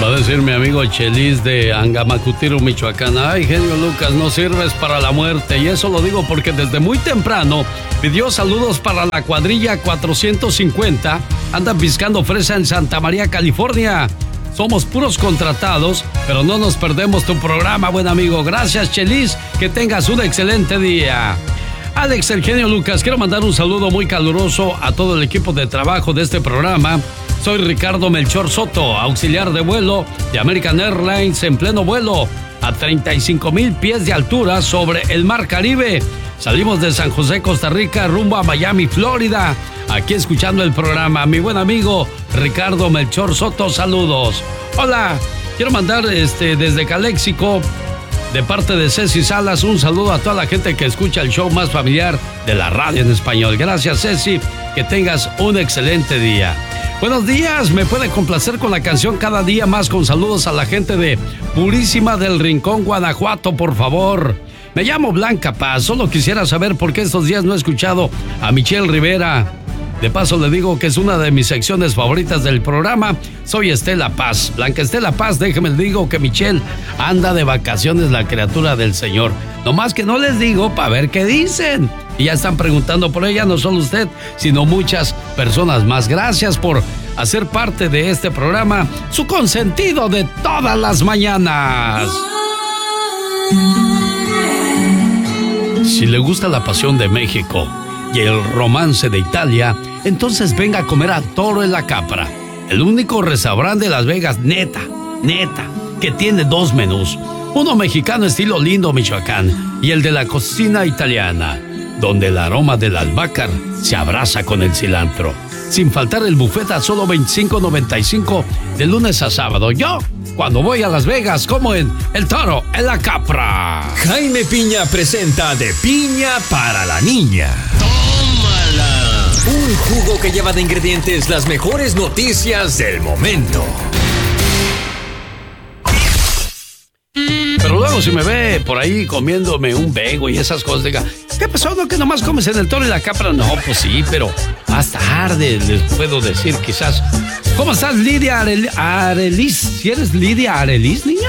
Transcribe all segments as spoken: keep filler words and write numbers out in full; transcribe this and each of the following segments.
Va a decir mi amigo Chelis de Angamacutiru, Michoacán: ay, genio Lucas, no sirves para la muerte. Y eso lo digo porque desde muy temprano pidió saludos para la cuadrilla cuatrocientos cincuenta. Andan piscando fresa en Santa María, California. Somos puros contratados, pero no nos perdemos tu programa, buen amigo. Gracias, Chelis, que tengas un excelente día. Alex, el genio Lucas, quiero mandar un saludo muy caluroso a todo el equipo de trabajo de este programa. Soy Ricardo Melchor Soto, auxiliar de vuelo de American Airlines, en pleno vuelo a treinta y cinco mil pies de altura sobre el Mar Caribe. Salimos de San José, Costa Rica, rumbo a Miami, Florida. Aquí escuchando el programa, mi buen amigo Ricardo Melchor Soto, saludos. Hola, quiero mandar este, desde Caléxico, de parte de Ceci Salas, un saludo a toda la gente que escucha el show más familiar de la radio en español. Gracias, Ceci, que tengas un excelente día. Buenos días, me puede complacer con la canción Cada Día Más, con saludos a la gente de Purísima del Rincón, Guanajuato, por favor. Me llamo Blanca Paz, solo quisiera saber por qué estos días no he escuchado a Michelle Rivera. De paso le digo que es una de mis secciones favoritas del programa. Soy Estela Paz. Blanca Estela Paz, déjeme le digo que Michelle anda de vacaciones, la criatura del Señor. Nomás que no les digo para ver qué dicen. Y ya están preguntando por ella, no solo usted, sino muchas personas más. Gracias por hacer parte de este programa, su consentido de todas las mañanas. Si le gusta la pasión de México y el romance de Italia, entonces venga a comer a Toro en la Capra, el único restaurante de Las Vegas, neta, neta, que tiene dos menús. Uno mexicano estilo Lindo, Michoacán, y el de la cocina italiana, donde el aroma del albahaca se abraza con el cilantro. Sin faltar el buffet a solo veinticinco noventa y cinco de lunes a sábado. Yo, cuando voy a Las Vegas, como en el Toro en la Capra. Jaime Piña presenta De Piña para la Niña. ¡Tómala! Un jugo que lleva de ingredientes las mejores noticias del momento. Pero luego si me ve por ahí comiéndome un bego y esas cosas, diga, ¿qué pasó? ¿No que nomás comes en el Toro y la Capra? No, pues sí, pero más tarde les puedo decir quizás. ¿Cómo estás, Lidia Arel- Arelis? ¿Si eres Lidia Arelis, niña?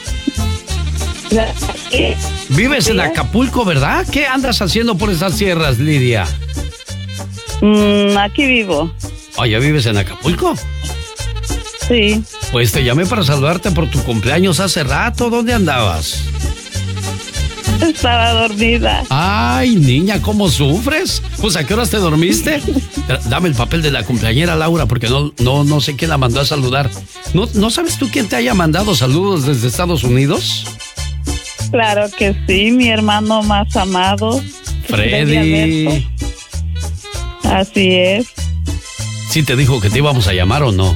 Vives en Acapulco, ¿verdad? ¿Qué andas haciendo por esas sierras, Lidia? Mm, aquí vivo. Oh, ¿ya vives en Acapulco? Sí. Pues te llamé para saludarte por tu cumpleaños hace rato. ¿Dónde andabas? Estaba dormida. Ay, niña, ¿cómo sufres? Pues, ¿a qué horas te dormiste? Dame el papel de la cumpleañera, Laura, porque no, no, no sé quién la mandó a saludar. ¿No, ¿No sabes tú quién te haya mandado saludos desde Estados Unidos? Claro que sí, mi hermano más amado. Freddy. Así es. ¿Sí te dijo que te íbamos a llamar o no?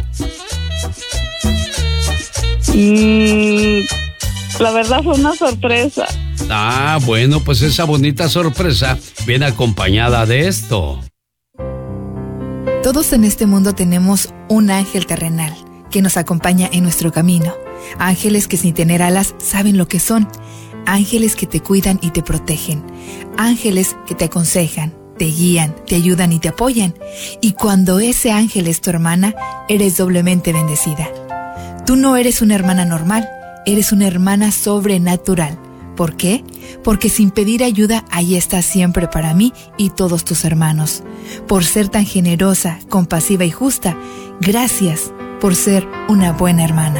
Mm, la verdad fue una sorpresa. Ah, bueno, pues esa bonita sorpresa viene acompañada de esto. Todos en este mundo tenemos un ángel terrenal que nos acompaña en nuestro camino. Ángeles que sin tener alas saben lo que son. Ángeles que te cuidan y te protegen. Ángeles que te aconsejan, te guían, te ayudan y te apoyan. Y cuando ese ángel es tu hermana, eres doblemente bendecida. Tú no eres una hermana normal, eres una hermana sobrenatural. ¿Por qué? Porque sin pedir ayuda, ahí estás siempre para mí y todos tus hermanos. Por ser tan generosa, compasiva y justa, gracias por ser una buena hermana.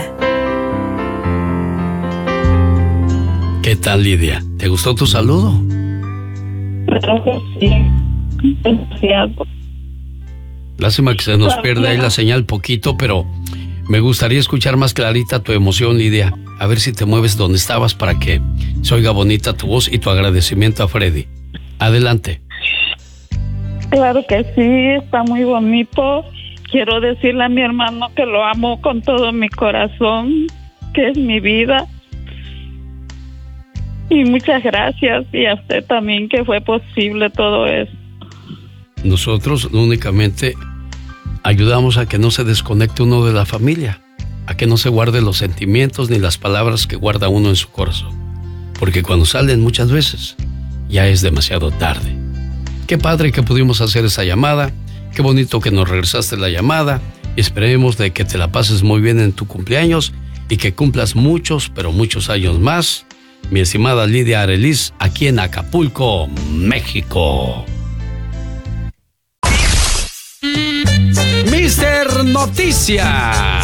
¿Qué tal, Lidia? ¿Te gustó tu saludo? Claro que sí. Demasiado. Lástima que se nos pierde ahí la señal poquito, pero me gustaría escuchar más clarita tu emoción, Lidia. A ver si te mueves donde estabas para que se oiga bonita tu voz y tu agradecimiento a Freddy. Adelante. Claro que sí, está muy bonito. Quiero decirle a mi hermano que lo amo con todo mi corazón, que es mi vida. Y muchas gracias, y a usted también, que fue posible todo eso. Nosotros únicamente ayudamos a que no se desconecte uno de la familia, a que no se guarde los sentimientos ni las palabras que guarda uno en su corazón. Porque cuando salen muchas veces, ya es demasiado tarde. Qué padre que pudimos hacer esa llamada, qué bonito que nos regresaste la llamada. Esperemos de que te la pases muy bien en tu cumpleaños y que cumplas muchos, pero muchos años más, mi estimada Lidia Arelis, aquí en Acapulco, México. Mister Noticia.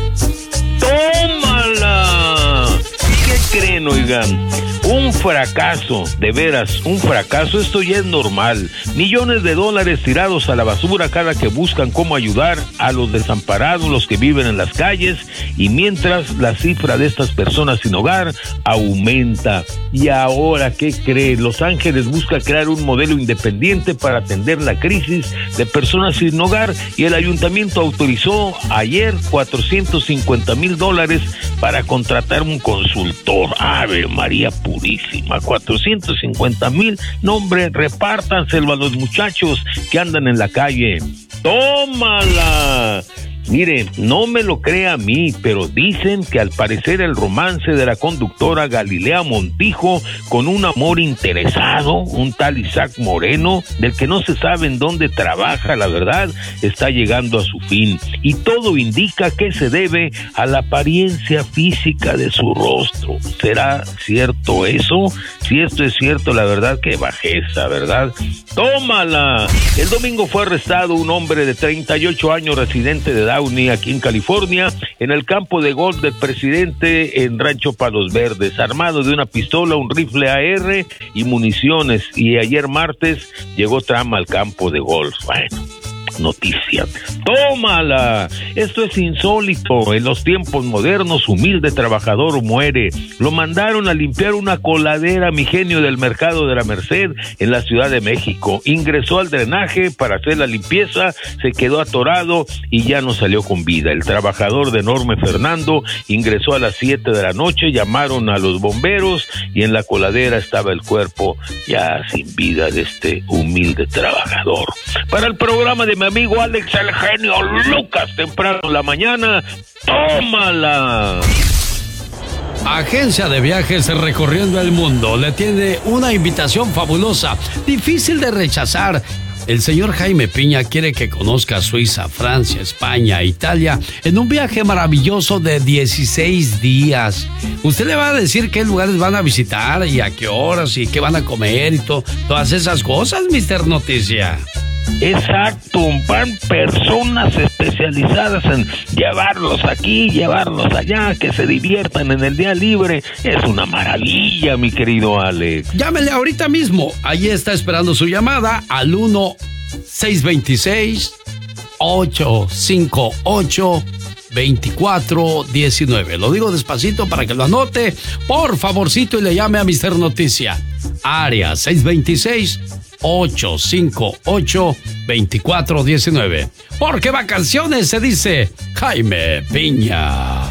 ¡Tómala! ¿Qué creen, oigan? Un fracaso, de veras, un fracaso, esto ya es normal. Millones de dólares tirados a la basura cada que buscan cómo ayudar a los desamparados, los que viven en las calles, y mientras la cifra de estas personas sin hogar aumenta. Y ahora, ¿qué cree? Los Ángeles busca crear un modelo independiente para atender la crisis de personas sin hogar, y el ayuntamiento autorizó ayer cuatrocientos cincuenta mil dólares para contratar un consultor. Ave María Purísima, cuatrocientos cincuenta mil, no hombre, repártanselo a los muchachos que andan en la calle. ¡Tómala! Mire, no me lo crea a mí, pero dicen que al parecer el romance de la conductora Galilea Montijo con un amor interesado, un tal Isaac Moreno, del que no se sabe en dónde trabaja, la verdad, está llegando a su fin. Y todo indica que se debe a la apariencia física de su rostro. ¿Será cierto eso? Si esto es cierto, la verdad, qué bajeza, ¿verdad? ¡Tómala! El domingo fue arrestado un hombre de treinta y ocho años, residente de Downey, aquí en California, en el campo de golf del presidente en Rancho Palos Verdes, armado de una pistola, un rifle A R y municiones. Y ayer martes llegó Trump al campo de golf. Bueno, noticia. ¡Tómala! Esto es insólito. En los tiempos modernos, humilde trabajador muere. Lo mandaron a limpiar una coladera, mi genio, del mercado de la Merced en la Ciudad de México. Ingresó al drenaje para hacer la limpieza, se quedó atorado y ya no salió con vida. El trabajador de nombre Fernando ingresó a las siete de la noche, llamaron a los bomberos y en la coladera estaba el cuerpo ya sin vida de este humilde trabajador. Para el programa de mi amigo Alex el genio Lucas, temprano en la mañana, tómala. Agencia de Viajes Recorriendo el Mundo le tiene una invitación fabulosa, difícil de rechazar. El señor Jaime Piña quiere que conozca Suiza, Francia, España, Italia en un viaje maravilloso de dieciséis días. Usted le va a decir qué lugares van a visitar y a qué horas y qué van a comer y to- todas esas cosas, mister Noticia. Exacto, van personas especializadas en llevarlos aquí, llevarlos allá, que se diviertan en el día libre. Es una maravilla, mi querido Alex. Llámele ahorita mismo. Allí está esperando su llamada al uno seis dos seis, ocho cinco ocho, dos cuatro uno nueve. Lo digo despacito para que lo anote, por favorcito, y le llame a mister Noticia. Área seis dos seis, ocho cinco ocho, dos cuatro uno nueve. Porque vacaciones se dice Jaime Piña.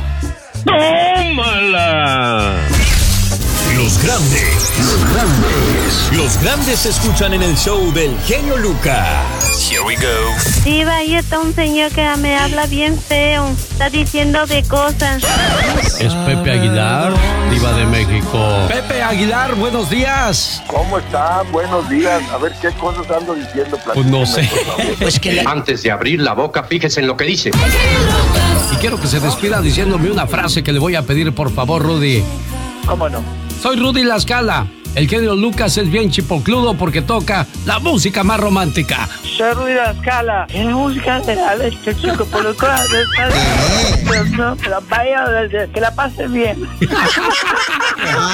¡Tómala! Los grandes, los grandes, los grandes se escuchan en el show del genio Lucas. Here we go. Diva, ahí está un señor que me habla bien feo. Está diciendo de cosas. Es Pepe Aguilar, Diva de México. Pepe Aguilar, buenos días. ¿Cómo está? Buenos días. A ver qué cosas ando diciendo. Pues no sé. Pues que le... Antes de abrir la boca, fíjese en lo que dice. Y quiero que se despida diciéndome una frase que le voy a pedir, por favor, Rudy. ¿Cómo no? Soy Rudy Lascala. El genio Lucas es bien chipocludo porque toca la música más romántica. Soy Rudy Lascala. Es la música de Alex, el chico por lo cual no, que la vaya, que la pase bien.